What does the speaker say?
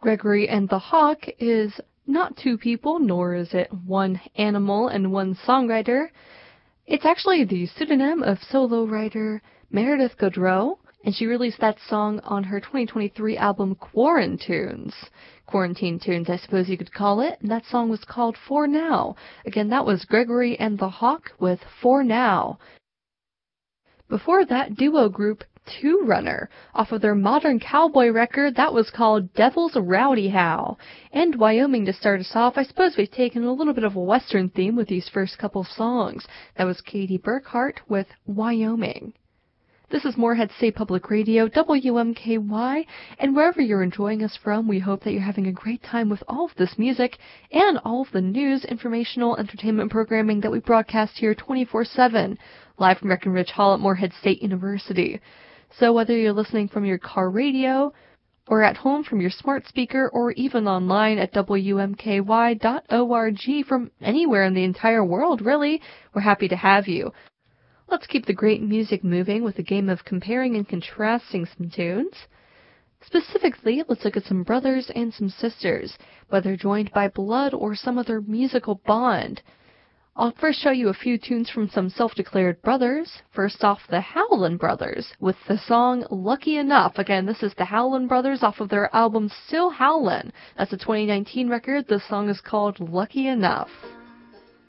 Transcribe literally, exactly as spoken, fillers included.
Gregory and the Hawk is not two people, nor is it one animal and one songwriter. It's actually the pseudonym of solo writer Meredith Gaudreau, and she released that song on her twenty twenty-three album Quarantunes. Quarantine Tunes, I suppose you could call it, and that song was called For Now. Again, that was Gregory and the Hawk with For Now. Before that, duo group Two Runner, off of their Modern Cowboy record, that was called Devil's Rowdy How. And Wyoming to start us off. I suppose we've taken a little bit of a Western theme with these first couple songs. That was Katie Burkhart with Wyoming. This is Morehead State Public Radio, W M K Y, and wherever you're enjoying us from, we hope that you're having a great time with all of this music and all of the news, informational, entertainment programming that we broadcast here twenty-four seven, live from Breckenridge Hall at Morehead State University. So whether you're listening from your car radio, or at home from your smart speaker, or even online at W M K Y dot org from anywhere in the entire world, really, we're happy to have you. Let's keep the great music moving with a game of comparing and contrasting some tunes. Specifically, let's look at some brothers and some sisters, whether joined by blood or some other musical bond. I'll first show you a few tunes from some self-declared brothers. First off, the Howlin' Brothers with the song Lucky Enough. Again, this is the Howlin' Brothers off of their album Still Howlin'. That's a twenty nineteen record. The song is called Lucky Enough.